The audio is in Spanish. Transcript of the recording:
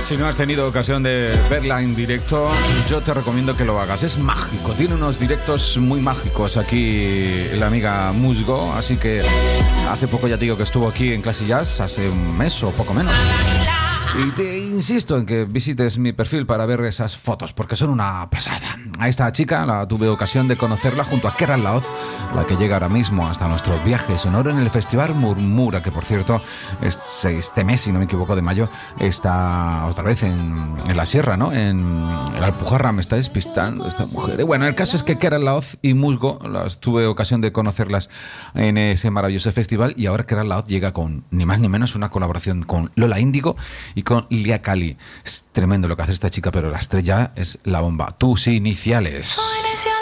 Si no has tenido ocasión de verla en directo, yo te recomiendo que lo hagas. Es mágico, tiene unos directos muy mágicos aquí la amiga Musgo, así que hace poco ya te digo que estuvo aquí en Classy Jazz, hace un mes o poco menos. Y te insisto en que visites mi perfil para ver esas fotos, porque son una pasada. A esta chica tuve ocasión de conocerla junto a Keral Laoz, la que llega ahora mismo hasta nuestro viaje sonoro en el Festival Murmura, que por cierto, este mes, si no me equivoco, de mayo, está otra vez en la sierra, ¿no? En el Alpujarra. Me está despistando esta mujer. Bueno, el caso es que Keral Laoz y Musgo, tuve ocasión de conocerlas en ese maravilloso festival, y ahora Keral Laoz llega con ni más ni menos una colaboración con Lola Índigo y con Lia Kali. Es tremendo lo que hace esta chica, pero la estrella es la bomba. Tus iniciales.